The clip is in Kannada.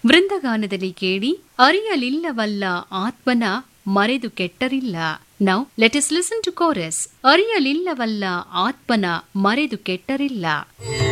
ವೃಂದಗಾನದಲ್ಲಿ ಕೇಳಿ ಅರಿಯಲಿಲ್ಲವಲ್ಲ ಆತ್ಮನ ಮರೆದು ಕೆಟ್ಟರಿಲ್ಲ. Now let us listen to chorus. ಅರಿಯಲಿಲ್ಲವಲ್ಲ ಆತ್ಮನ ಮರೆದು ಕೆಟ್ಟರಿಲ್ಲ.